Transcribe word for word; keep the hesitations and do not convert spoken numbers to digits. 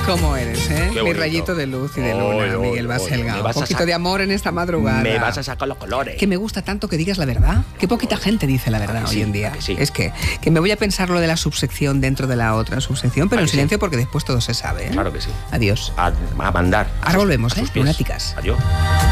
¿Cómo eres, eh? Qué Mi bonito. rayito de luz y de luna, Oy, oy, Miguel oy, Baselga. me Un vas a poquito sac- de amor en esta madrugada. Me vas a sacar los colores. Que me gusta tanto que digas la verdad. Que poquita gente dice la verdad ¿A que hoy sí? en día. ¿A que sí? Es que, que me voy a pensar lo de la subsección dentro de la otra subsección, pero ¿A en que sí? silencio porque después todo se sabe. ¿eh? Claro que sí. Adiós. A, a mandar. A Ahora sus- volvemos, a sus ¿eh? pies. Lunáticas. Adiós.